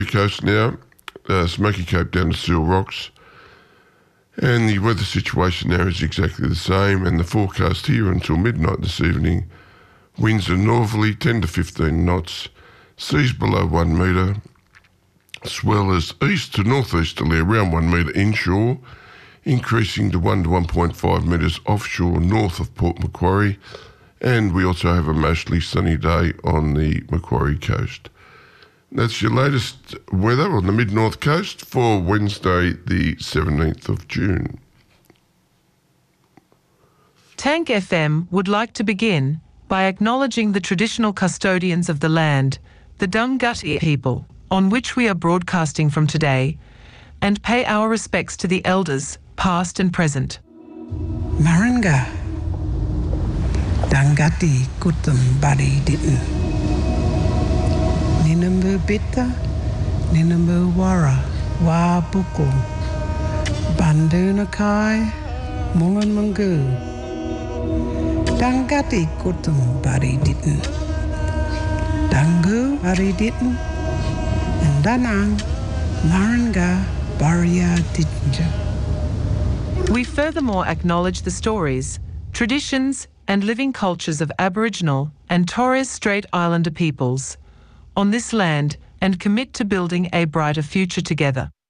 Coast now, Smoky Cape down to Seal Rocks, and the weather situation now is exactly the same, and the forecast here until midnight this evening, winds are northerly 10 to 15 knots, seas below 1 metre, swell is east to northeasterly around 1 metre inshore, increasing to 1 to 1.5 metres offshore north of Port Macquarie, and we also have a mostly sunny day on the Macquarie coast. That's your latest weather on the mid-north coast for Wednesday the 17th of June. Tank FM would like to begin by acknowledging the traditional custodians of the land, the Dunghutti people, on which we are broadcasting from today, and pay our respects to the elders, past and present. Maranga, Dunghutti kutum bari ditten. Ninambu bitta, Ninambu wara, wa buku, Bandunakai, Mungan Mungu. Dunghutti kutum bari ditten. Dangu bari ditten. And Danang, Maranga, Baria Ditja. We furthermore acknowledge the stories, traditions, and living cultures of Aboriginal and Torres Strait Islander peoples on this land and commit to building a brighter future together.